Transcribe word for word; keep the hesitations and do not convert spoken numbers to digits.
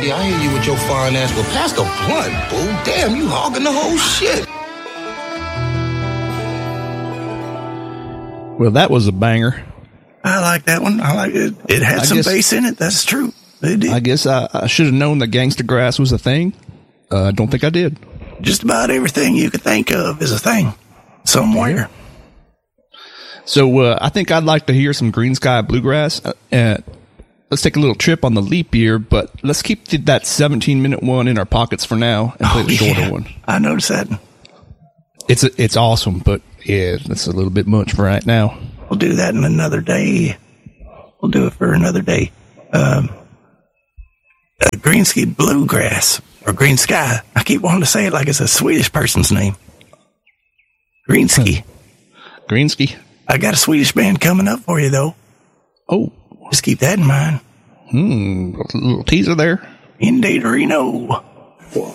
Yeah, I hear you with your fine ass, but pass the blunt, boo. Damn, you hogging the whole shit. Well, that was a banger. I like that one. I like it. It had I some guess, bass in it. That's true. It did. I guess I, I should have known that gangsta grass was a thing. Uh, I don't think I did. Just about everything you could think of is a thing somewhere. Yeah. So uh, I think I'd like to hear some Green Sky Bluegrass. Uh, uh, let's take a little trip on the leap year, but let's keep the, that seventeen-minute one in our pockets for now and play oh, the shorter yeah. one. I noticed that. It's a, it's awesome, but yeah, that's a little bit much for right now. We'll do that in another day. We'll do it for another day. Um, uh, Green Sky Bluegrass, or Green Sky. I keep wanting to say it like it's a Swedish person's name. Greensky. Greensky. I got a Swedish band coming up for you, though. Oh. Just keep that in mind. Hmm. A little teaser there. In Daterino.